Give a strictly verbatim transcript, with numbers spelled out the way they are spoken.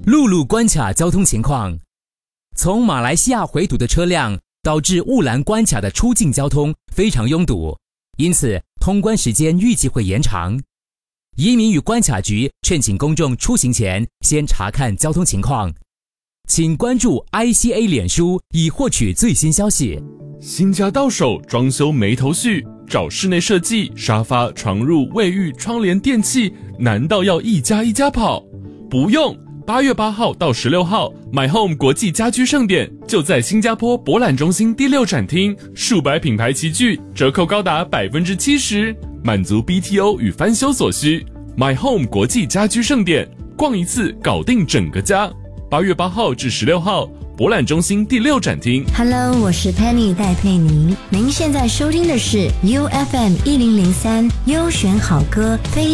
陆路关卡交通情况。从马来西亚回堵的车辆导致雾兰关卡的出境交通非常拥堵，因此通关时间预计会延长。移民与关卡局劝请公众出行前先查看交通情况。请关注 I C A 脸书以获取最新消息。 新家到手，装修没头绪，找室内设计、沙发、床褥、卫浴、窗帘、电器，难道要一家一家跑？不用，八月八号到十六号 ，My Home 国际家居盛典就在新加坡博览中心第六展厅，数百品牌齐聚，折扣高达百分之七十，满足 B T O 与翻修所需。My Home 国际家居盛典，逛一次搞定整个家。八月八号至十六号，博览中心第六展厅。 Hello， 我是 Penny 戴佩妮，您现在收听的是 U F M 一零零三优选好歌飞。